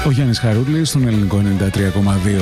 Ο Γιάννης Χαρούλης στον Ελληνικό 93,2.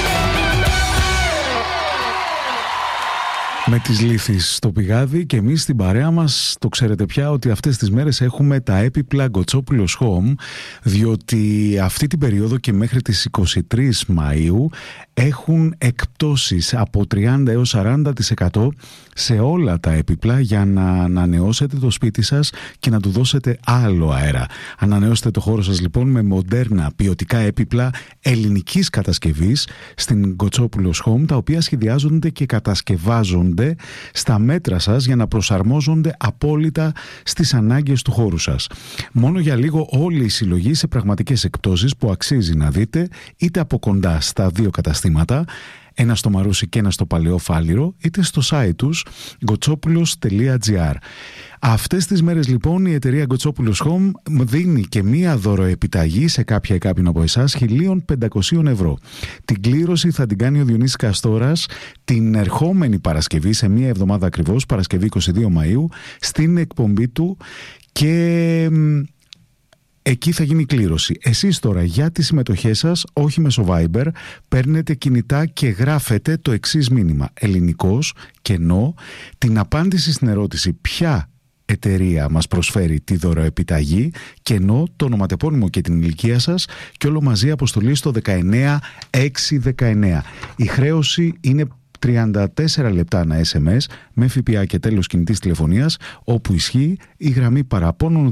Με τις Λύθεις στο πηγάδι και εμείς στην παρέα μας το ξέρετε πια ότι αυτές τις μέρες έχουμε τα έπιπλα Γκοτσόπουλος Home, διότι αυτή την περίοδο και μέχρι τις 23 Μαΐου έχουν εκπτώσεις από 30 έως 40% σε όλα τα έπιπλα για να ανανεώσετε το σπίτι σας και να του δώσετε άλλο αέρα. Ανανεώστε το χώρο σας λοιπόν με μοντέρνα ποιοτικά έπιπλα ελληνικής κατασκευής στην Γκοτσόπουλος Home, τα οποία σχεδιάζονται και κατασκευάζονται στα μέτρα σας για να προσαρμόζονται απόλυτα στις ανάγκες του χώρου σας. Μόνο για λίγο όλη η συλλογή σε πραγματικές εκπτώσεις που αξίζει να δείτε, είτε από κοντά στα δύο καταστήματα, ένα στο Μαρούσι και ένα στο Παλαιό Φάληρο, είτε στο site τους gotsopoulos.gr. Αυτές τις μέρες λοιπόν η εταιρεία Γκοτσόπουλος Home δίνει και μία δωροεπιταγή σε κάποια ή κάποιον από εσάς 1.500 ευρώ. Την κλήρωση θα την κάνει ο Διονύσης Καστόρας την ερχόμενη Παρασκευή, σε μία εβδομάδα ακριβώς, Παρασκευή 22 Μαΐου, στην εκπομπή του, και εκεί θα γίνει η κλήρωση. Εσείς τώρα για τις συμμετοχές σας, όχι μέσω Viber, παίρνετε κινητά και γράφετε το εξής μήνυμα: ελληνικός, κενό, την απάντηση στην ερώτηση ποια εταιρεία μας προσφέρει τη δωροεπιταγή, κενό, το ονοματεπώνυμο και την ηλικία σας, και όλο μαζί αποστολή στο 19619. Η χρέωση είναι 34 λεπτά ένα SMS με ΦΠΑ και τέλος κινητής τηλεφωνίας, όπου ισχύει η γραμμή παραπώνων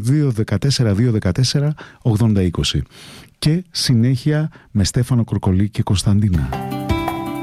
214 214 8020. Και συνέχεια με Στέφανο Κορκολί και Κωνσταντίνα.